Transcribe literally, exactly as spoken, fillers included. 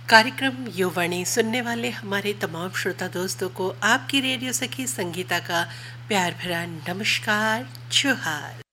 कार्यक्रम युवाणी सुनने वाले हमारे तमाम श्रोता दोस्तों को आपकी रेडियो सखी संगीता का प्यार भरा नमस्कार जोहार।